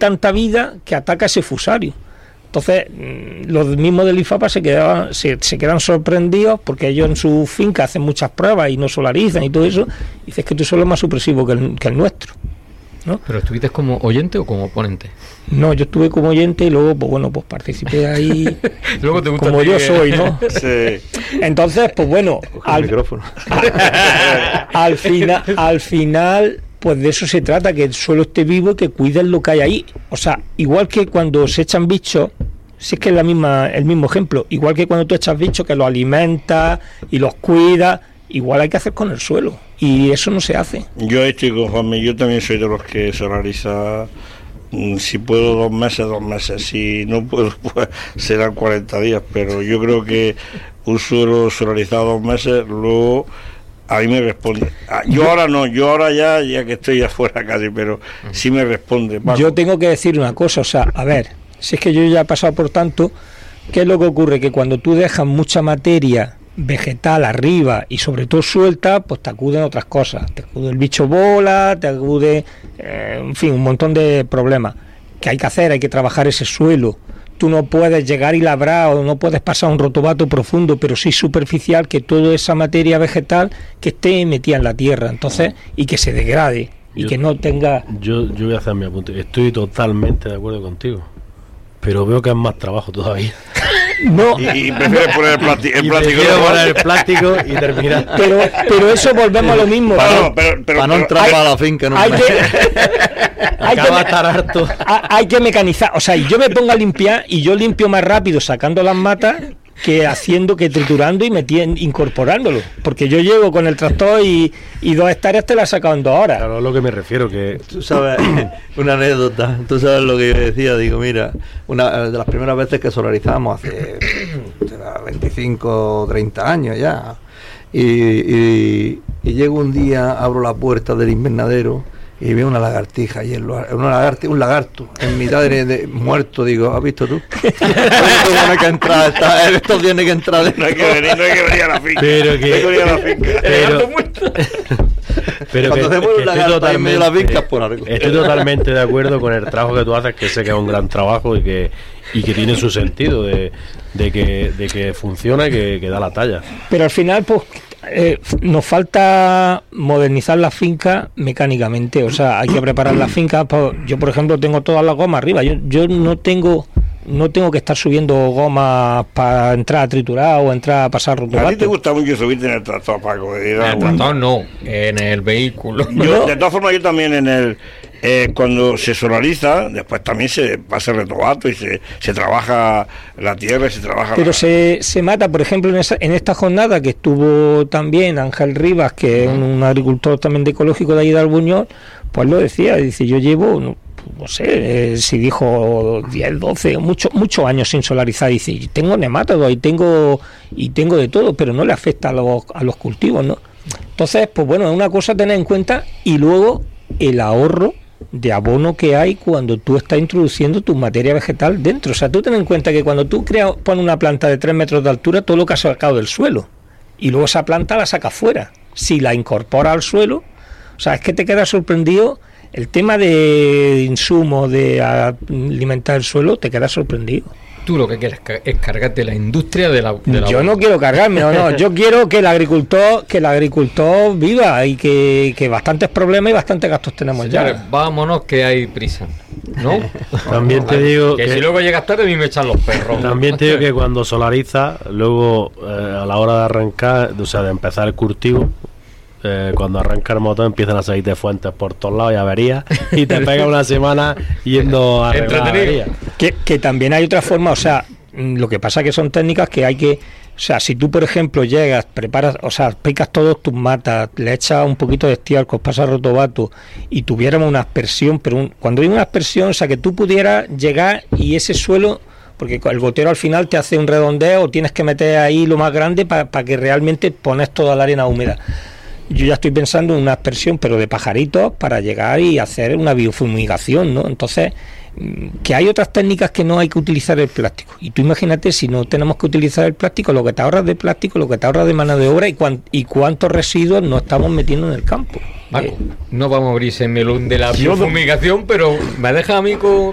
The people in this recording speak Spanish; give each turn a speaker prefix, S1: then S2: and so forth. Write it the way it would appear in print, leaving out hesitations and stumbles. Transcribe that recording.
S1: tanta vida que ataca ese fusario. Entonces, los mismos del IFAPA se quedan sorprendidos porque ellos en su finca hacen muchas pruebas y no solarizan y todo eso. Y dices que tu suelo es más supresivo que el nuestro, ¿no?
S2: ¿Pero estuviste como oyente o como oponente?
S1: No, yo estuve como oyente y luego, pues bueno, pues participé ahí.
S2: Luego te gusta
S1: como yo soy, ¿no?
S3: Sí.
S1: Entonces, pues bueno, al final, pues de eso se trata, que el suelo esté vivo y que cuiden lo que hay ahí. O sea, igual que cuando se echan bichos, si es que es el mismo ejemplo, igual que cuando tú echas bichos que los alimentas y los cuidas, igual hay que hacer con el suelo. Y eso no se hace.
S3: Yo estoy con Juanmi, yo también soy de los que solariza. Si puedo 2 meses, si no puedo, pues serán 40 días, pero yo creo que un suelo solarizado 2 meses, luego a mí me responde. Yo ahora no, ya que estoy afuera casi, pero sí me responde. Paco.
S1: Yo tengo que decir una cosa, o sea, a ver, si es que yo ya he pasado por tanto, ¿qué es lo que ocurre? Que cuando tú dejas mucha materia vegetal arriba y sobre todo suelta, pues te acuden otras cosas, te acude el bicho bola, te acude, en fin, un montón de problemas que hay que hacer, hay que trabajar ese suelo. Tú no puedes llegar y labrar o no puedes pasar un rotobato profundo, pero sí superficial, que toda esa materia vegetal que esté metida en la tierra, entonces, y que se degrade y que no tenga...
S4: Yo voy a hacer mi apunte, estoy totalmente de acuerdo contigo, pero veo que es más trabajo todavía.
S1: No.
S3: Y prefieres poner el plástico.
S4: Poner el plástico y terminar.
S1: Pero eso volvemos a lo mismo.
S5: Para no entrar para la finca. No
S1: hay que mecanizar. O sea, yo me pongo a limpiar y yo limpio más rápido sacando las matas que triturando y incorporándolo. Porque yo llego con el tractor y 2 hectáreas te las he sacado en 2 horas.
S4: Claro, es lo que me refiero, que...
S5: Tú sabes, una anécdota, tú sabes lo que yo decía, digo, mira, una de las primeras veces que solarizamos hace 25 o 30 años ya, y llego un día, abro la puerta del invernadero y veo una lagartija y un lagarto en mitad de muerto. Digo, ¿has visto tú? Tiene que entrar, esto tiene que entrar.
S3: No hay que venir a la finca.
S4: Pero
S5: cuando se muere un lagarto en medio de las fincas, por algo.
S4: Estoy totalmente de acuerdo con el trabajo que tú haces, que sé que es un gran trabajo y que tiene su sentido de que funciona y que da la talla.
S1: Pero al final, pues nos falta modernizar la finca mecánicamente, o sea, hay que preparar la finca. Yo, por ejemplo, tengo todas las gomas arriba, yo no tengo que estar subiendo gomas para entrar a triturar o entrar a pasar rotobato.
S3: ¿A ti te gusta mucho subirte en el tractor, Paco?
S2: En el tractor no, en el vehículo.
S3: Yo, de todas formas, yo también en el... cuando se solariza, después también se pasa el rotobato y se trabaja la tierra y se trabaja...
S1: Pero se mata, por ejemplo, en esta jornada que estuvo también Ángel Rivas, que es un agricultor también de ecológico de ahí de Albuñol, pues lo decía, dice, yo llevo... no sé, si dijo 10, 12, muchos años sin solarizar, dice, tengo nematodos y tengo de todo, pero no le afecta a los cultivos, ¿no? Entonces, pues bueno, es una cosa a tener en cuenta, y luego el ahorro de abono que hay cuando tú estás introduciendo tu materia vegetal dentro. O sea, tú ten en cuenta que cuando tú pones una planta de 3 metros de altura, todo lo que has sacado del suelo, y luego esa planta la sacas fuera. Si la incorporas al suelo, o sea, es que te quedas sorprendido. El tema de insumos, de alimentar el suelo, te quedas sorprendido.
S2: Tú lo que quieres es cargarte la industria de la
S1: yo no quiero cargarme, no, yo quiero que el agricultor viva y que bastantes problemas y bastantes gastos tenemos. Señores,
S2: ya. Vámonos que hay prisa, ¿no?
S4: También te digo
S2: que si luego llegas tarde a mí me echan los perros.
S4: También te digo que cuando solariza, luego a la hora de arrancar, o sea, de empezar el cultivo, cuando arranca el motor empiezan a salir de fuentes por todos lados y averías, y te pega una semana yendo a arreglar averías.
S1: Que también hay otra forma, o sea, lo que pasa que son técnicas que hay que, o sea, si tú por ejemplo llegas, preparas, o sea, picas todas tus matas, le echas un poquito de estiércol, pasas rotobato y tuviéramos una aspersión, pero cuando hay una aspersión, o sea, que tú pudieras llegar y ese suelo, porque el gotero al final te hace un redondeo, tienes que meter ahí lo más grande para que realmente pones toda la arena húmeda. Yo ya estoy pensando en una aspersión, pero de pajaritos, para llegar y hacer una biofumigación, ¿no? Entonces, que hay otras técnicas que no hay que utilizar el plástico. Y tú imagínate si no tenemos que utilizar el plástico, lo que te ahorras de plástico, lo que te ahorras de mano de obra y cuántos residuos no estamos metiendo en el campo.
S2: Paco, no vamos a abrir ese melón de la biofumigación, pero me deja a mí con